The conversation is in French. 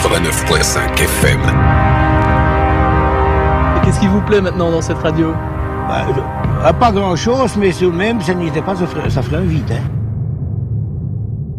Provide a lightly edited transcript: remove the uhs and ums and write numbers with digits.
89.5 FM. Et qu'est-ce qui vous plaît maintenant dans cette radio? Pas grand-chose, mais tout de même, ça n'était pas, ça ferait un vide. Hein.